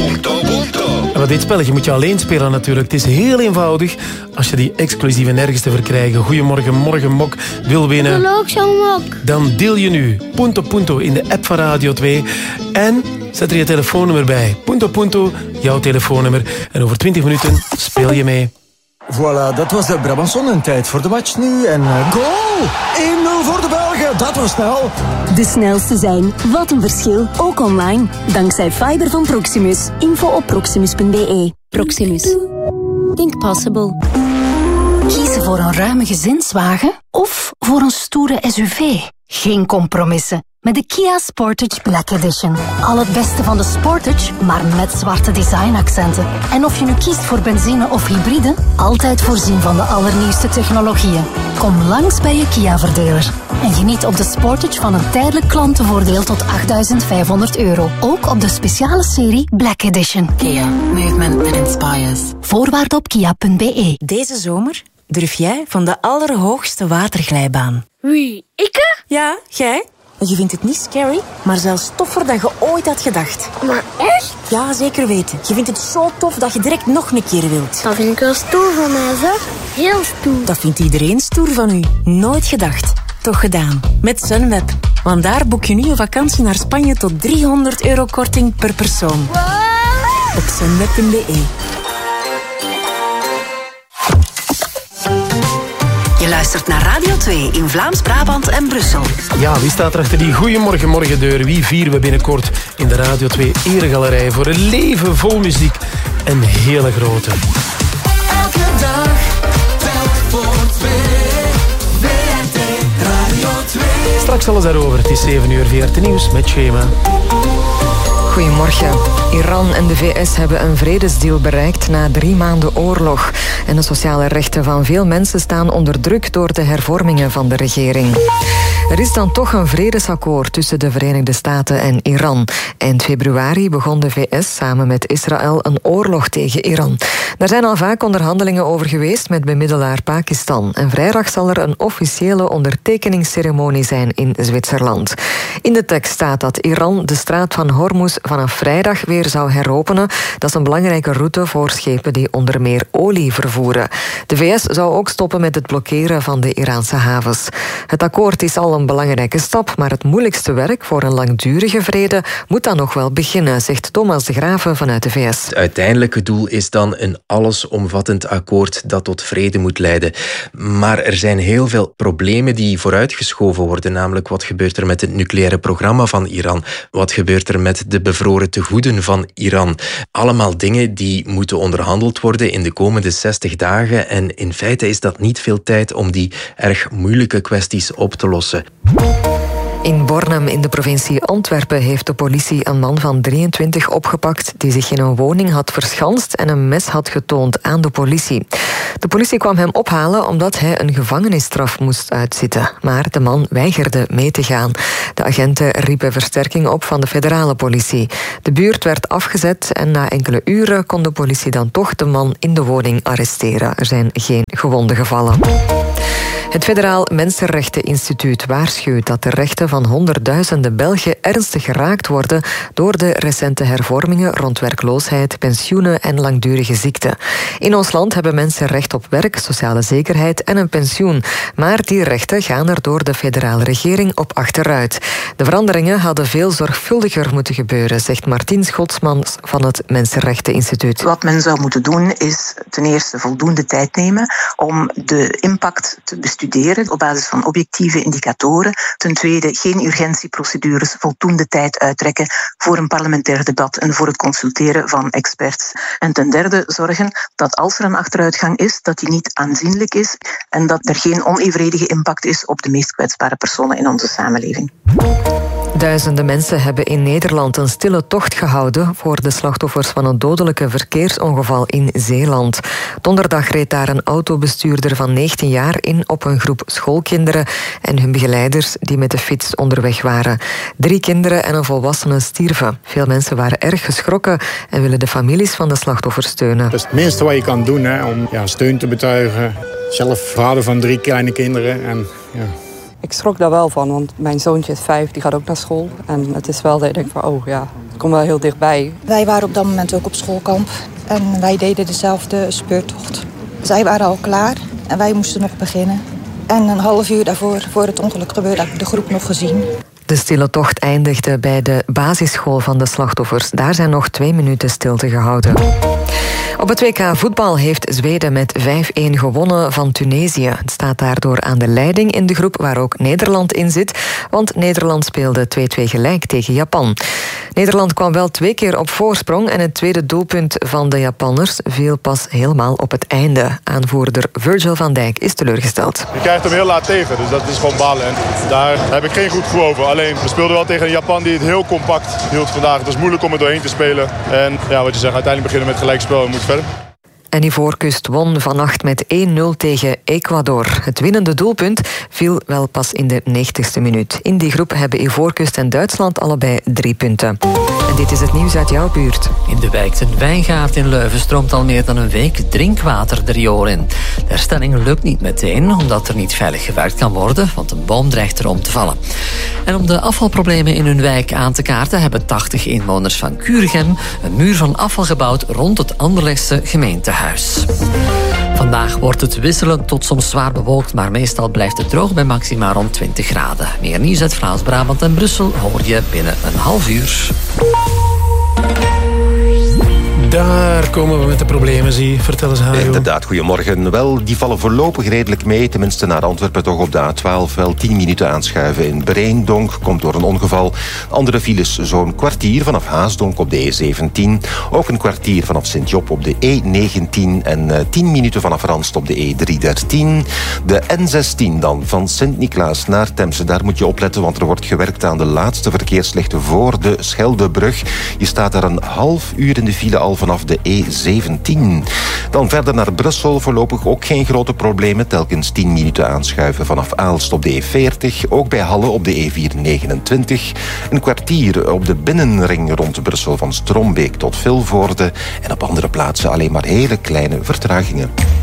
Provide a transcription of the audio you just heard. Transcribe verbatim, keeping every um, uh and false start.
Punto, punto. Maar dit spelletje moet je alleen spelen natuurlijk. Het is heel eenvoudig als je die exclusieve nergens te verkrijgen Goedemorgen Morgen Mok wil winnen. Ik wil ook zo'n mok. Dan deel je nu Punto Punto in de app van Radio twee en zet er je telefoonnummer bij. Punto Punto, jouw telefoonnummer. En over twintig minuten speel je mee. Voilà, dat was de Brabançon en tijd voor de match nu. En uh, goal! één nul voor de Belgen, dat was snel. De snelste zijn. Wat een verschil. Ook online. Dankzij fiber van Proximus. Info op proximus punt b e. Proximus. Think possible. Kiezen voor een ruime gezinswagen of voor een stoere S U V? Geen compromissen. Met de Kia Sportage Black Edition. Al het beste van de Sportage, maar met zwarte designaccenten. En of je nu kiest voor benzine of hybride, altijd voorzien van de allernieuwste technologieën. Kom langs bij je Kia-verdeler. En geniet op de Sportage van een tijdelijk klantenvoordeel tot achtduizend vijfhonderd euro. Ook op de speciale serie Black Edition. Kia. Movement that inspires. Voorwaarden op kia punt b e. Deze zomer durf jij van de allerhoogste waterglijbaan. Wie? Ikke? Ja, jij. Je vindt het niet scary, maar zelfs toffer dan je ooit had gedacht. Maar echt? Ja, zeker weten. Je vindt het zo tof dat je direct nog een keer wilt. Dat vind ik wel stoer van mij, zeg. Heel stoer. Dat vindt iedereen stoer van u. Nooit gedacht. Toch gedaan. Met Sunweb. Want daar boek je nu een vakantie naar Spanje tot driehonderd euro korting per persoon. Wow. Op sunweb punt b e. Je luistert naar Radio twee in Vlaams-Brabant en Brussel. Ja, wie staat er achter die Goedemorgen Morgendeur? Wie vieren we binnenkort in de Radio twee Eregalerij voor een leven vol muziek? Een hele grote. Elke dag, telk voor twee. V R T Radio twee. Straks alles daarover. Het is zeven uur V R T Nieuws met Schema. Goedemorgen. Iran en de V S hebben een vredesdeal bereikt na drie maanden oorlog. En de sociale rechten van veel mensen staan onder druk door de hervormingen van de regering. Er is dan toch een vredesakkoord tussen de Verenigde Staten en Iran. Eind februari begon de V S samen met Israël een oorlog tegen Iran. Daar zijn al vaak onderhandelingen over geweest met bemiddelaar Pakistan. En vrijdag zal er een officiële ondertekeningsceremonie zijn in Zwitserland. In de tekst staat dat Iran de straat van Hormuz vanaf vrijdag weer zou heropenen. Dat is een belangrijke route voor schepen die onder meer olie vervoeren. De V S zou ook stoppen met het blokkeren van de Iraanse havens. Het akkoord is al een belangrijke stap, maar het moeilijkste werk voor een langdurige vrede moet dan nog wel beginnen, zegt Thomas de Graven vanuit de V S. Het uiteindelijke doel is dan een allesomvattend akkoord dat tot vrede moet leiden. Maar er zijn heel veel problemen die vooruitgeschoven worden, namelijk wat gebeurt er met het nucleaire programma van Iran? Wat gebeurt er met de bevroren tegoeden van Iran? Allemaal dingen die moeten onderhandeld worden in de komende zestig dagen en in feite is dat niet veel tijd om die erg moeilijke kwesties op te lossen. In Bornem in de provincie Antwerpen heeft de politie een man van drieëntwintig opgepakt die zich in een woning had verschanst en een mes had getoond aan de politie. De politie kwam hem ophalen omdat hij een gevangenisstraf moest uitzitten. Maar de man weigerde mee te gaan. De agenten riepen versterking op van de federale politie. De buurt werd afgezet en na enkele uren kon de politie dan toch de man in de woning arresteren. Er zijn geen gewonden gevallen. Het Federaal Mensenrechteninstituut waarschuwt dat de rechten van honderdduizenden Belgen ernstig geraakt worden door de recente hervormingen rond werkloosheid, pensioenen en langdurige ziekte. In ons land hebben mensen recht op werk, sociale zekerheid en een pensioen. Maar die rechten gaan er door de federale regering op achteruit. De veranderingen hadden veel zorgvuldiger moeten gebeuren, zegt Martien Schotsmans van het Mensenrechteninstituut. Wat men zou moeten doen is ten eerste voldoende tijd nemen om de impact te bestuderen op basis van objectieve indicatoren. Ten tweede geen urgentieprocedures, voldoende tijd uittrekken voor een parlementair debat en voor het consulteren van experts. En ten derde zorgen dat als er een achteruitgang is, dat die niet aanzienlijk is en dat er geen onevenredige impact is op de meest kwetsbare personen in onze samenleving. Duizenden mensen hebben in Nederland een stille tocht gehouden voor de slachtoffers van een dodelijke verkeersongeval in Zeeland. Donderdag reed daar een autobestuurder van negentien jaar in op een groep schoolkinderen en hun begeleiders die met de fiets onderweg waren. Drie kinderen en een volwassene stierven. Veel mensen waren erg geschrokken en willen de families van de slachtoffers steunen. Dat is het minste wat je kan doen, hè, om ja, steun te betuigen. Zelf vader van drie kleine kinderen en ja, Ik schrok daar wel van, want mijn zoontje is vijf, die gaat ook naar school. En het is wel dat ik denk van, oh ja, het komt wel heel dichtbij. Wij waren op dat moment ook op schoolkamp en wij deden dezelfde speurtocht. Zij waren al klaar en wij moesten nog beginnen. En een half uur daarvoor, voor het ongeluk gebeurde, heb ik de groep nog gezien. De stille tocht eindigde bij de basisschool van de slachtoffers. Daar zijn nog twee minuten stilte gehouden. Op het W K voetbal heeft Zweden met vijf-een gewonnen van Tunesië. Het staat daardoor aan de leiding in de groep waar ook Nederland in zit. Want Nederland speelde twee-twee gelijk tegen Japan. Nederland kwam wel twee keer op voorsprong en het tweede doelpunt van de Japanners viel pas helemaal op het einde. Aanvoerder Virgil van Dijk is teleurgesteld. Je krijgt hem heel laat tegen, dus dat is gewoon balen. En daar heb ik geen goed gevoel over. Alleen, we speelden wel tegen een Japan die het heel compact hield vandaag. Het was moeilijk om er doorheen te spelen. En ja, wat je zegt, uiteindelijk beginnen met gelijkspel en moet verder. En Ivoorkust won vannacht met één nul tegen Ecuador. Het winnende doelpunt viel wel pas in de negentigste minuut. In die groep hebben Ivoorkust en Duitsland allebei drie punten. En dit is het nieuws uit jouw buurt. In de wijk ten Wijngaard in Leuven stroomt al meer dan een week drinkwater de riool in. De herstelling lukt niet meteen, omdat er niet veilig gewerkt kan worden, want een boom dreigt erom te vallen. En om de afvalproblemen in hun wijk aan te kaarten, hebben tachtig inwoners van Kuregem een muur van afval gebouwd rond het Anderlechtse gemeentehuis. Vandaag wordt het wisselend tot soms zwaar bewolkt, maar meestal blijft het droog bij maxima rond twintig graden. Meer nieuws uit Vlaams-Brabant en Brussel hoor je binnen een half uur. Daar komen we met de problemen, zie. Vertel eens, Hajo. Inderdaad, goedemorgen. Wel, die vallen voorlopig redelijk mee. Tenminste naar Antwerpen toch op de A twaalf. Wel tien minuten aanschuiven in Breendonk. Komt door een ongeval. Andere files zo'n kwartier vanaf Haasdonk op de E zeventien. Ook een kwartier vanaf Sint-Job op de E negentien. En uh, tien minuten vanaf Ranst op de E driehonderddertien. De N zestien dan, van Sint-Niklaas naar Temse. Daar moet je opletten, want er wordt gewerkt aan de laatste verkeerslichten voor de Scheldebrug. Je staat daar een half uur in de file al vanaf de E zeventien. Dan verder naar Brussel, voorlopig ook geen grote problemen. Telkens tien minuten aanschuiven vanaf Aalst op de E veertig. Ook bij Halle op de E vierhonderdnegenentwintig. Een kwartier op de binnenring rond Brussel van Strombeek tot Vilvoorde. En op andere plaatsen alleen maar hele kleine vertragingen.